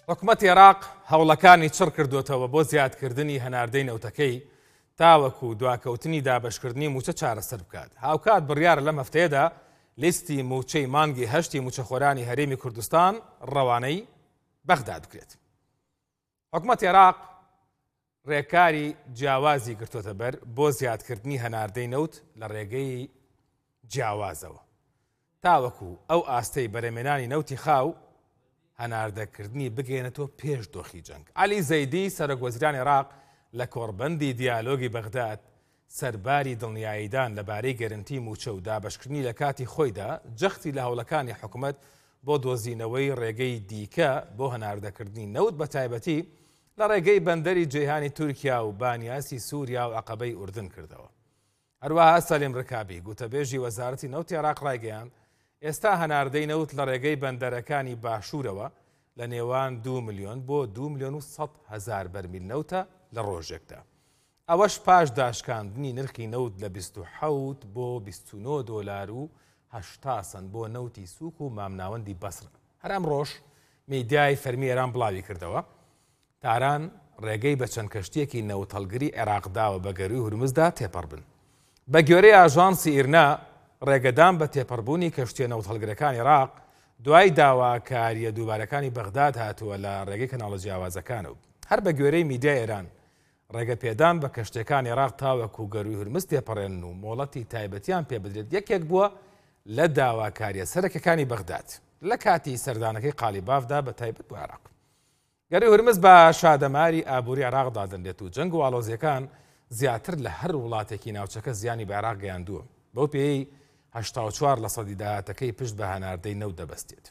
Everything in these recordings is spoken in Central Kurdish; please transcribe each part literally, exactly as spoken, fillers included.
حکومەتی عێراق هەوڵەکانی چڕ کردوتەوە بۆ زیادکردنی هەناردەی نەوتەکەی تاوەکو دواکەوتنی دابەشکردنی موچە چارەسەر بکات. هاوکات بڕیارە لەم هەفتەیەدا لیستی موچەی مانگی هەشتی موچەخۆرانی هەرێمی کوردستان ڕەوانەی بەغداد بکرێت. حکومەتی عێراق ڕێکاری جیاوازی گرتوتە بەر بۆ زیادکردنی هەناردەی نەوت لە ڕێگەی جیاوازەوە تاوەکو ئەو ئاستەی بەرەمێنانی نەوتی خاو هەناردەکردنی بگەێنێتەوە پێش دۆخی جەنگ. عەلی زەیدی سەرۆکوەزیرانی عێراق لە کۆڕبەندی دیالۆگی بەغداد سەرباری دڵنیاییدان لەبارەی گەرنتی موچە و دابەشکردنی لە کاتی خۆیدا جەختی لە هەوڵەکانی حکوومەت بۆ دۆزینەوەی ڕێگەی دیکە بۆ هەناردەکردنی نەوت بە تایبەتی لە ڕێگەی بەندەری جێهانی تورکیا و بانیاسی سووریا و عەقەبەی ئوردن کردەوە. هەروەها سەلیم ڕکابی گوتەبێژی وەزارەتی نەوتی عێراق ڕایگەیاند ئێستا هەناردەی نەوت لە ڕێگەی بەندەرەکانی باشوورەوە لە نێوان دو ملیۆن بۆ دو ملیۆن و سەد هەزار بەرمیل نەوتە لە ڕۆژێکدا. ئەوەش پاش داشکاندنی نرخی نەوت لە بیست و حەوت بۆ بیست و نۆ دۆلار و هەشتا سەنت بۆ نەوتی سووک و مامناوەندی بەسر. هەر ئەم ڕۆژ میدیای فەرمی ئێران بڵاوی کردەوە تاران ڕێگەی بە چەند کەشتیەکی نەوت هەڵگری عێراقداوە بە گەروی هورمزدا تێپەڕ بن. بە گوێرەی ئاژانسی ئیرنا ڕێگەدان بە تێپەڕبوونی کەشتیە نەوت هەڵگرەکانی عێراق دوای داواکاریە دووبارەکانی بەغداد هاتووە لە ڕێگەی کەناڵە جیاوازەکانەوە. هەر بە گوێرەی میدیای ئێران ڕێگە پێدان بە کەشتەکانی عێراق تاوەکو گەروی هورمز تێپەڕێن و مۆڵەتی تایبەتیان پێ بدرێت یەکێک بووە لە داواکاریە سەرەکیەکانی بەغداد لە کاتی سەردانەکەی قالیبافدا بە تایبەت بۆ عێراق. گەروی هورمز بە شادەماری ئابووری عێراق دادەنرێت و جەنگ و ئاڵۆزیەکان زیاتر لە هەر وڵاتێکی ناوچەکە زیانی بە عێراق گەیاندووە. بەو پێی هەشتا و چوار لە سەدی داهاتەکەی پشت بە هەناردەی نەوت دەبەستێت.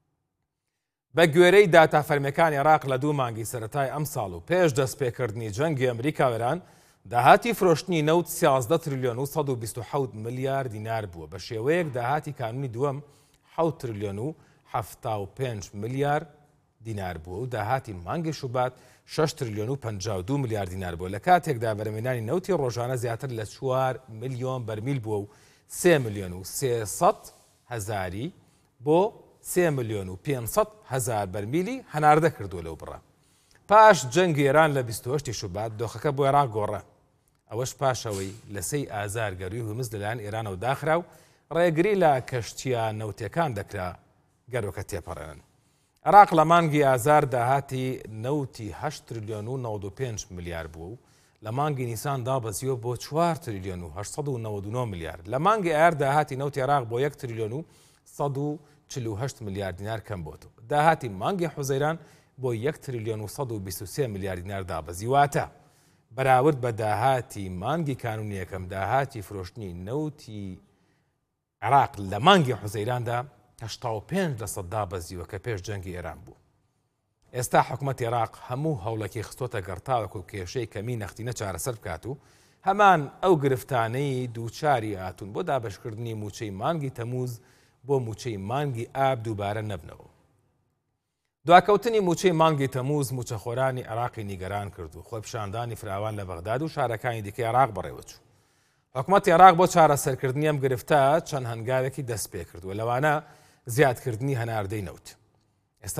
بە گوێرەی داتافەرمیەکانی عێراق لە دوو مانگی سەرەتای ئەم ساڵ و پێش دەستپێکردنی جەنگی ئەمریکا و ئێران داهاتی فرۆشتنی نەوت سیازدە تریلیۆن و سەد و بیست و حەوت ملیار دینار بووە. بە شێوەیەک داهاتی کانونی دووەم حەوت تریلیۆن و هەفتا و پێنج ملیار دینار بووە و داهاتی مانگی شوبات شەش تریلیۆن و پەنجا و دوو ملیار دینار بووە. لە کاتێکدا بەرەمێنانی نەوتی ڕۆژانە زیاتر لە چوار ملیۆن بەرمیل بووە و سێ ملیۆن و سێسەد هەزاری بۆ سێ ملیۆن و پێنجسەد هەزار بەرمیلی هەناردە کردووە لەو بڕە. پاش جەنگی ئێران لە بیست و هەشتی شوبات دۆخەکە بۆ عێراق گۆڕە. ئەوەش پاشەوەی لە سەی ئازار گەروی هورمز لەلایەن ئێرانەوە داخرا و ڕێگری لە کەشتیە نەوتەکان دەکرا گەرۆکە تێپەڕێنن. عێراق لە مانگی ئازار داهاتی نەوتی هەشت تریلیۆن و نەوەد و پێنج ملیار بووە و لە مانگی نیسان دابەزیوە بۆ چوار تریلیۆن و هەشت و نەوەد و نۆ ملیار. لە مانگی ئایار داهاتی نەوتی عێراق بۆ یەک تریلیۆن و سەد و چل و هەشت ملیار دینار کەم بۆتەوە. داهاتی مانگی حوزەیران بۆ یەک تریلیۆن و سەد و بیست و سێ ملیار دینار دابەزیواتە بەراورد بە داهاتی مانگی کانونی یەکەم داهاتی فرۆشتنی نەوتی عێراق لە مانگی حوزەیراندا هەشتا و پێنج لە سەد دابەزیوە کە پێش جەنگی ئێران بوو. ئێستا حکوومەتی عێراق هەموو هەوڵێکی خستۆتە گەڕتاوەکو کێشەی کەمی نەختینە چارەسەر بکات و هەمان ئەو گرفتانەی دووچاری هاتوون بۆ دابەشکردنی موچەی مانگی تەمووز بۆ موچەی مانگی ئاب دووبارە نەبنەوە. دواکەوتنی موچەی مانگی تەمووز موچەخۆرانی عێراقی نیگەران کرد و خۆپیشاندانی فراوان لە بەغداد و شارەکانی دیکەی عێراق بەڕێوەچوو. حکوومەتی عێراق بۆ چارەسەرکردنی ئەم گرفتە چەند هەنگاوێکی دەست پێ کردووە لەوانە زیادکردنی هەناردەی نەوت.